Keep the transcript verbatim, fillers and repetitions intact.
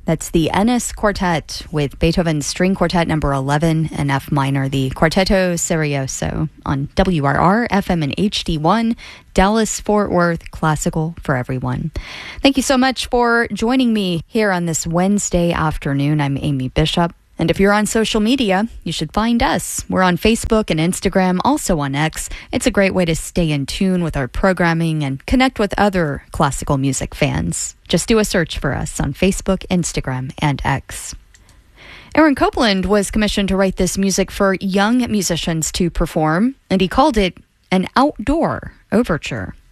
That's the Ennis Quartet with Beethoven's String Quartet number eleven in F minor, the Quartetto Serioso on W R R, F M and H D one, Dallas-Fort Worth, classical for everyone. Thank you so much for joining me here on this Wednesday afternoon. I'm Amy Bishop. And if you're on social media, you should find us. We're on Facebook and Instagram, also on X. It's a great way to stay in tune with our programming and connect with other classical music fans. Just do a search for us on Facebook, Instagram, and X. Aaron Copland was commissioned to write this music for young musicians to perform, and he called it an outdoor overture.